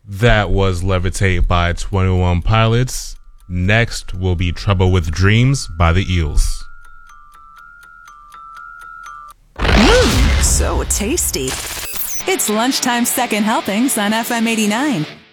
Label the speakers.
Speaker 1: That was Levitate by 21 Pilots. Next will be Trouble with Dreams by the Eels.
Speaker 2: So tasty. It's lunchtime second helpings on FM 89.